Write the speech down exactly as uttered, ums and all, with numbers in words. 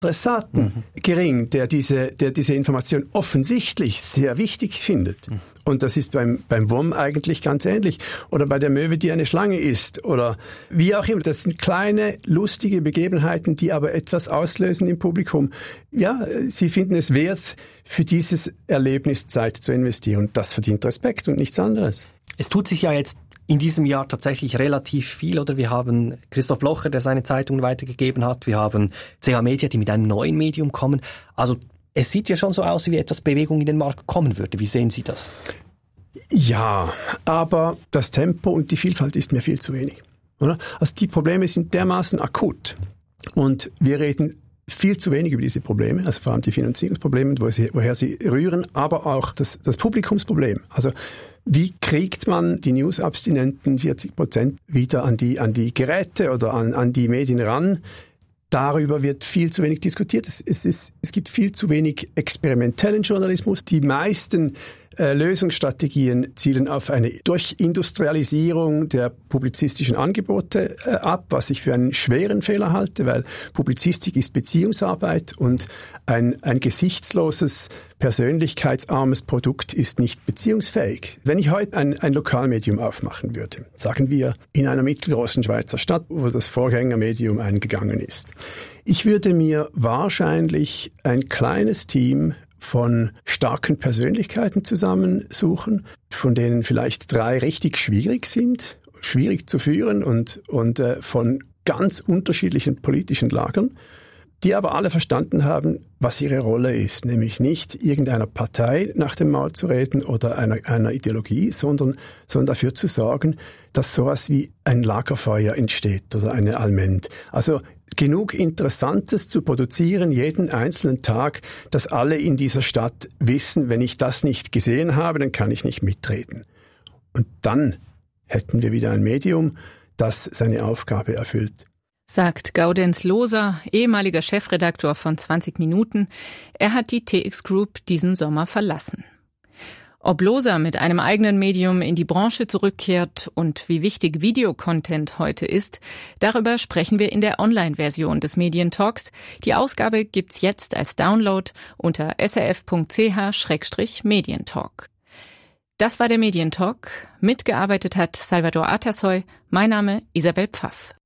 Adressaten mhm. gering, der diese, der diese Information offensichtlich sehr wichtig findet. Mhm. Und das ist beim, beim Wurm eigentlich ganz ähnlich. Oder bei der Möwe, die eine Schlange isst. Oder wie auch immer. Das sind kleine, lustige Begebenheiten, die aber etwas auslösen im Publikum. Ja, sie finden es wert, für dieses Erlebnis Zeit zu investieren. Und das verdient Respekt und nichts anderes. Es tut sich ja jetzt in diesem Jahr tatsächlich relativ viel, oder? Wir haben Christoph Blocher, der seine Zeitungen weitergegeben hat. Wir haben C H Media, die mit einem neuen Medium kommen. Also es sieht ja schon so aus, wie etwas Bewegung in den Markt kommen würde. Wie sehen Sie das? Ja, aber das Tempo und die Vielfalt ist mir viel zu wenig, oder? Also die Probleme sind dermaßen akut. Und wir reden viel zu wenig über diese Probleme, also vor allem die Finanzierungsprobleme, wo sie, woher sie rühren, aber auch das, das Publikumsproblem. Also wie kriegt man die News-Abstinenten vierzig Prozent wieder an die, an die Geräte oder an, an die Medien ran? Darüber wird viel zu wenig diskutiert. Es, es, ist, es gibt viel zu wenig experimentellen Journalismus. Die meisten äh, Lösungsstrategien zielen auf eine Durchindustrialisierung der publizistischen Angebote äh, ab, was ich für einen schweren Fehler halte, weil Publizistik ist Beziehungsarbeit und ein, ein gesichtsloses, persönlichkeitsarmes Produkt ist nicht beziehungsfähig. Wenn ich heute ein, ein Lokalmedium aufmachen würde, sagen wir in einer mittelgroßen Schweizer Stadt, wo das Vorgängermedium eingegangen ist, ich würde mir wahrscheinlich ein kleines Team von starken Persönlichkeiten zusammensuchen, von denen vielleicht drei richtig schwierig sind, schwierig zu führen und, und äh, von ganz unterschiedlichen politischen Lagern, die aber alle verstanden haben, was ihre Rolle ist, nämlich nicht irgendeiner Partei nach dem Maul zu reden oder einer, einer Ideologie, sondern, sondern dafür zu sorgen, dass sowas wie ein Lagerfeuer entsteht oder eine Allmend. Also genug Interessantes zu produzieren jeden einzelnen Tag, dass alle in dieser Stadt wissen, wenn ich das nicht gesehen habe, dann kann ich nicht mitreden. Und dann hätten wir wieder ein Medium, das seine Aufgabe erfüllt. Sagt Gaudenz Loser, ehemaliger Chefredaktor von zwanzig Minuten. Er hat die T X Group diesen Sommer verlassen. Ob Loser mit einem eigenen Medium in die Branche zurückkehrt und wie wichtig Videocontent heute ist, darüber sprechen wir in der Online-Version des Medientalks. Die Ausgabe gibt's jetzt als Download unter s r f punkt c h slash medientalk. Das war der Medientalk. Mitgearbeitet hat Salvador Atasoy. Mein Name Isabel Pfaff.